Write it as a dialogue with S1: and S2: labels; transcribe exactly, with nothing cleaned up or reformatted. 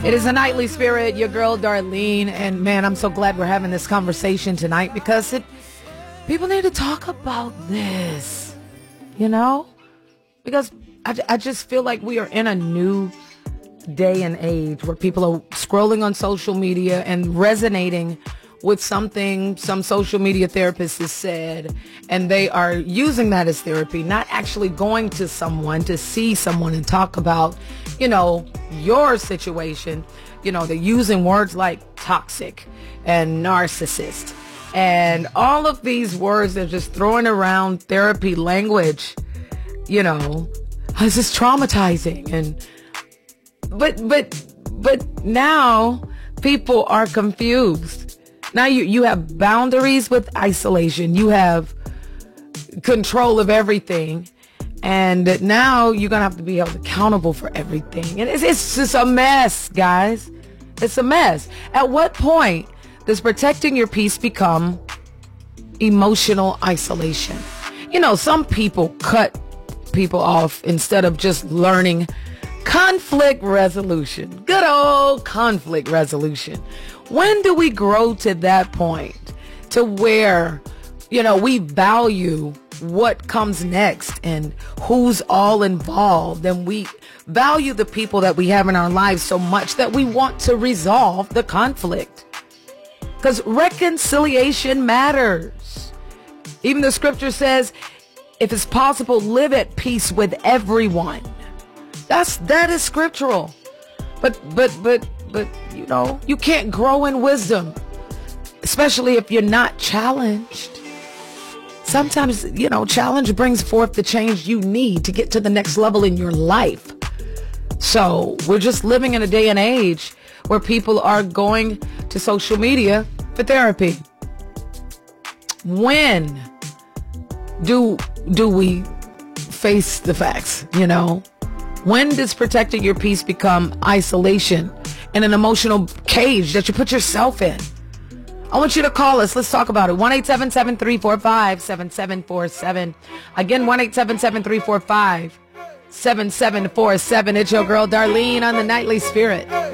S1: It is a nightly spirit, your girl Darlene, and man, I'm so glad we're having this conversation tonight because it people need to talk about this, you know, because I, I just feel like we are in a new day and age where people are scrolling on social media and resonating with something some social media therapist has said, and they are using that as therapy, not actually going to someone to see someone and talk about, you know, your situation. You know, they're using words like toxic and narcissist and all of these words. They're just throwing around therapy language, you know, this is traumatizing. And but but but now people are confused. Now you, you have boundaries with isolation. You have control of everything. And now you're going to have to be held accountable for everything. And it's, it's just a mess, guys. It's a mess. At what point does protecting your peace become emotional isolation? You know, some people cut people off instead of just learning conflict resolution. Good old conflict resolution. When do we grow to that point to where, you know, we value what comes next and who's all involved, and we value the people that we have in our lives so much that we want to resolve the conflict? Because reconciliation matters. Even the scripture says, if it's possible, live at peace with everyone. That's, that is scriptural. But, but, but, but, you know, you can't grow in wisdom, especially if you're not challenged. Sometimes, you know, challenge brings forth the change you need to get to the next level in your life. So we're just living in a day and age where people are going to social media for therapy. When do, do we face the facts, you know? When does protecting your peace become isolation and an emotional cage that you put yourself in? I want you to call us. Let's talk about it. one eight seven seven, three four five, seven seven four seven. Again, one eight seven seven, three four five, seven seven four seven. It's your girl Darlene on the Nightly Spirit.